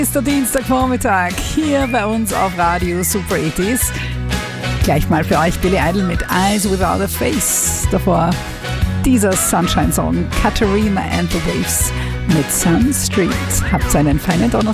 Ist der Dienstagvormittag hier bei uns auf Radio Super 80s. Gleich mal für euch Billy Idol mit Eyes Without a Face. Davor dieser Sunshine Song Katarina and the Waves mit Sun Street. Habt einen feinen Donnerstag.